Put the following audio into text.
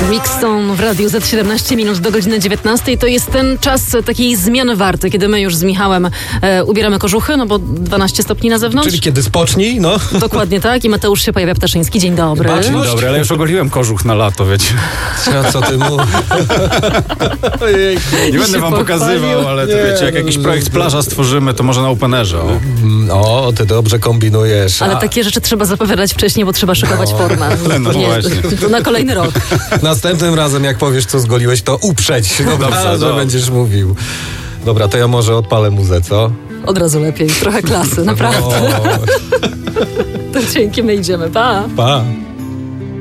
Mixstone w radiu za 17 minut do godziny 19. To jest ten czas takiej zmiany warty, kiedy my już z Michałem ubieramy kożuchy, no bo 12 stopni na zewnątrz. Czyli kiedy spocznij, no. Dokładnie tak. I Mateusz się pojawia Ptaszyński. Dzień dobry. Dzień dobry, ale już ogoliłem kożuch na lato, wiecie. Co ty mówisz? Nie będę wam pokazywał, ale to wiecie, jak jakiś projekt plaża stworzymy, to może na openerze. O, ty dobrze kombinujesz. Ale takie rzeczy trzeba zapowiadać wcześniej, bo trzeba szykować formę. No właśnie. To na kolejny rok. Następnym razem, jak powiesz, co zgoliłeś, to uprzeć. Dobrze, że będziesz mówił. Dobra, to ja może odpalę muzę, co? Od razu lepiej. Trochę klasy, naprawdę. To dzięki, my idziemy. Pa! Pa!